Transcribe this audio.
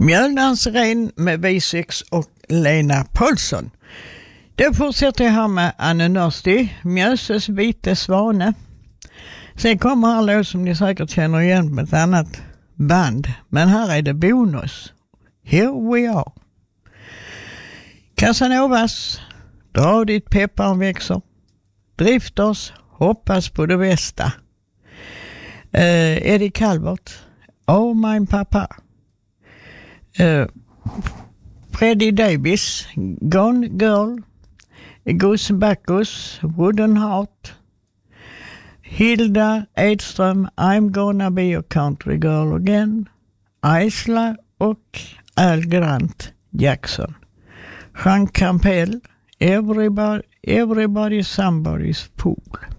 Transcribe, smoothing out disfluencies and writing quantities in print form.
Mjölnans-Ren med V6 och Lena Paulsson. Då fortsätter jag här med Anne Nörsti, Mjöses vite svane. Sen kommer här låt som ni säkert känner igen med ett annat band. Men här är det bonus. Here we are. Casanovas, dra dit pepparen växer. Drifters, hoppas på det bästa. Eddie Calvert, oh my pappa. Freddie Davis, Gone Girl. Goose Bacchus, Wooden Heart. Hilda Edström, I'm gonna be a country girl again. Isla och Al Grant Jackson. Jean Campbell, everybody somebody's fool.